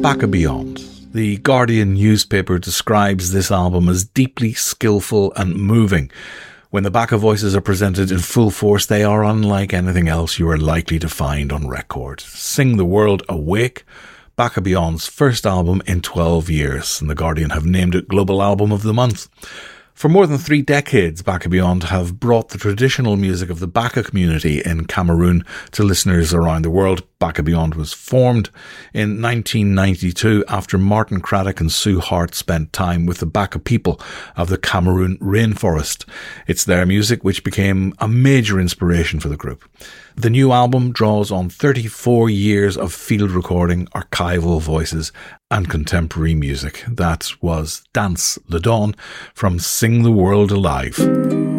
Baka Beyond. The Guardian newspaper describes this album as deeply skillful and moving. When the Baka voices are presented in full force, they are unlike anything else you are likely to find on record. Sing the World Awake, Baka Beyond's first album in 12 years, and the Guardian have named it Global Album of the Month. For more than 3 decades, Baka Beyond have brought the traditional music of the Baka community in Cameroon to listeners around the world. Baka Beyond was formed in 1992 after Martin Craddock and Sue Hart spent time with the Baka people of the Cameroon rainforest. It's their music which became a major inspiration for the group. The new album draws on 34 years of field recording, archival voices and contemporary music. That was Dance Le Dawn from Sing the World Alive.